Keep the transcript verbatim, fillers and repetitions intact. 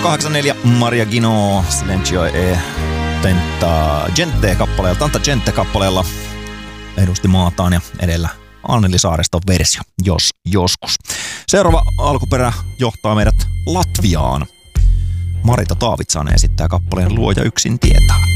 kahdeksankymmentäneljä Maria Gino, Silencio e Tenta Gente kappaleella, Tanta Gente kappaleella edusti maataan ja edellä Anneli Saareston versio, jos joskus. Seuraava alkuperä johtaa meidät Latviaan. Marita Taavitsainen esittää kappaleen Luoja yksin tietää.